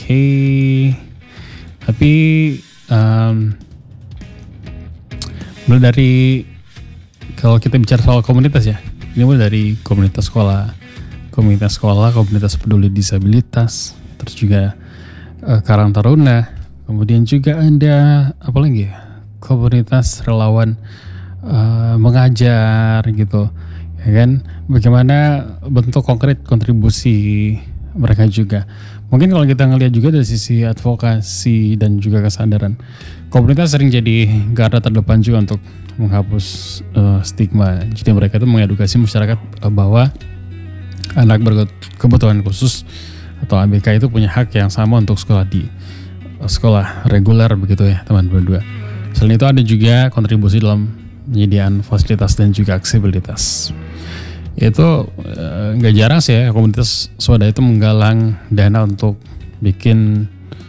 Oke. Tapi mulai dari, kalau kita bicara soal komunitas ya, ini mulai dari komunitas sekolah, komunitas peduli disabilitas, terus juga Karang Taruna, kemudian juga ada apa lagi ya, komunitas relawan mengajar gitu, ya kan? Bagaimana bentuk konkret kontribusi mereka juga. Mungkin kalau kita ngelihat juga dari sisi advokasi dan juga kesadaran, komunitas sering jadi garda terdepan juga untuk menghapus stigma. Jadi mereka itu mengedukasi masyarakat bahwa anak berkebutuhan khusus atau ABK itu punya hak yang sama untuk sekolah di sekolah reguler begitu ya teman berdua. Selain itu ada juga kontribusi dalam penyediaan fasilitas dan juga aksesibilitas. Itu nggak jarang sih ya, komunitas swadaya itu menggalang dana untuk bikin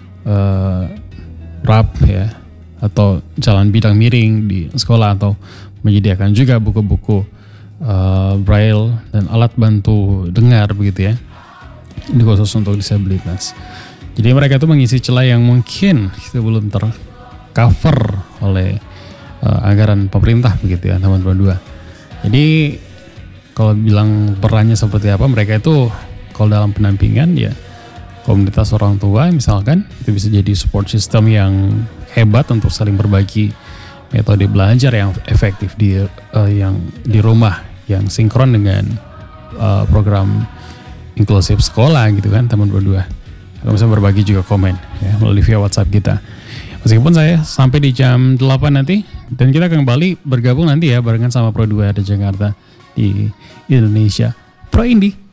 RAP ya, atau jalan bidang miring di sekolah, atau menyediakan juga buku-buku braille dan alat bantu dengar begitu ya. Ini khusus untuk disabilitas. Jadi mereka itu mengisi celah yang mungkin itu belum tercover oleh anggaran pemerintah begitu ya teman berdua. Jadi kalau bilang perannya seperti apa, mereka itu kalau dalam pendampingan ya komunitas orang tua misalkan, itu bisa jadi support system yang hebat untuk saling berbagi metode belajar yang efektif yang di rumah, yang sinkron dengan program inklusif sekolah gitu kan teman berdua. Kalau bisa berbagi juga komen ya melalui via WhatsApp kita. Meskipun saya sampai di jam 8 nanti, dan kita kembali bergabung nanti ya barengan sama Pro 2 di Jakarta di Indonesia Pro Indie.